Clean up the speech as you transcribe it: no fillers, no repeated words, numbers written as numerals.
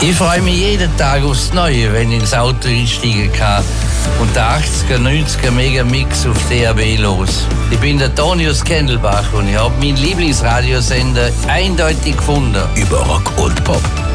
Ich freue mich jeden Tag aufs Neue, wenn ich ins Auto einsteigen kann und der 80er, 90er Megamix auf DAB los. Ich bin der Tonius Kendelbach und ich habe meinen Lieblingsradiosender eindeutig gefunden. Über Rock und Pop.